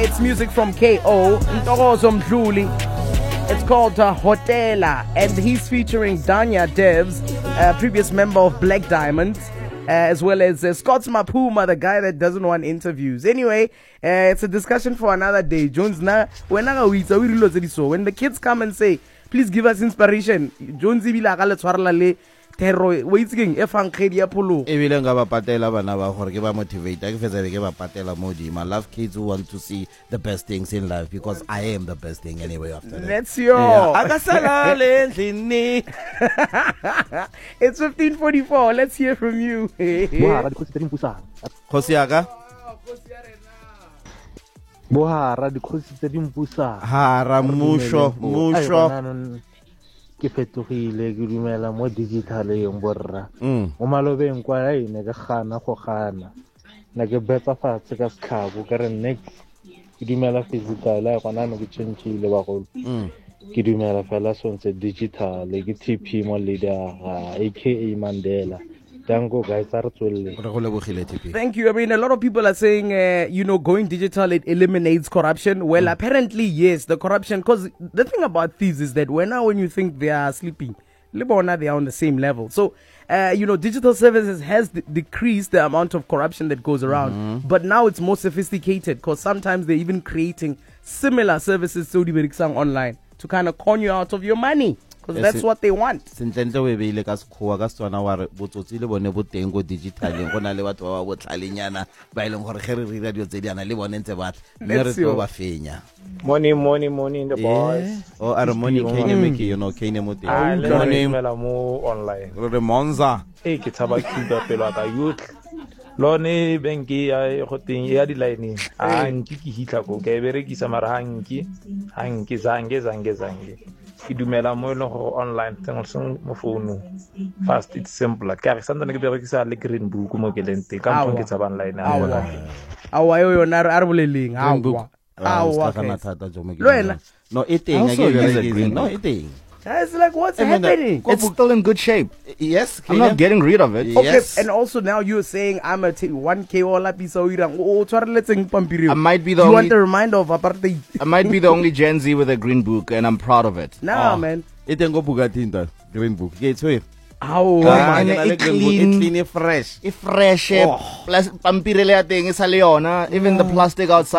It's music from KO, Ntokozo Mdluli. It's called Hotela, and he's featuring Danya Devs, previous member of Black Diamond, as well as Scott Mapuma, the guy that doesn't want interviews. Anyway, it's a discussion for another day. Jones, when the kids come and say, please give us inspiration, Jones terro wait again e fang khedi ya pholo e bile nga ba patela bana ba gore ke ba motivate ke fetsa ke ba patela modi. I love kids who want to see the best things in life because I am the best thing anyway after that. Let's yo Akasalale endlini. It's 15:44. Let's hear from you. Khosi aka Bohara dikhosi tse dimpusa hara musho ke fetogile ke dumela mo digital eng borra mo malobeng kwa ine ke gana go gana na ke betsa fatshe ka sekhabo ka re next ke dumela physical a gona no ke tshentshile ba go ke dumela fela sontse digital ke TP mo leader aka Mandela. Thank you, guys. Thank you. I mean, a lot of people are saying, going digital, it eliminates corruption. Well, apparently, yes, the corruption, because the thing about thieves is that when you think they are sleeping, they are on the same level. So, digital services has decreased the amount of corruption that goes around. But now it's more sophisticated because sometimes they're even creating similar services to the online to kind of con you out of your money. Because that's what they want. Sentlentle we beile ka sekgowa ka setswana wa re botsotsi le bone bo teng go digital go na le batho ba botlalenyana ba ileng gore ge re rira dio tse diana le bone ntse batla mme re tlo ba fenya. Money in the boys. Oh, are money kene meki kene mo teng. Money mo online. Re monza ke tsaba kiba pelo ka youth. Lone benki ya go teng ya di line nki ke hitla go ke berekisa mara hanki zange ke dumela mo le go online tseng mo phone fast it's simple ka re santane ke berekisa le green book mo ke lente ka mo ke tsaba online awa yo na re boleleng awa no eating no eating. It's like, what's happening? It's still in good shape. Yes, I'm not getting rid of it. Okay, and also now you're saying I'm a 1K all up. I might be the you want a reminder of apartheid? I might be the only Gen Z with a green book, and I'm proud of it. Nah, man. It ain't go Bugatti that green book. It's way. It's clean, fresh. It's fresh. Plus, pampirele ating isa leona. Even the plastic outside.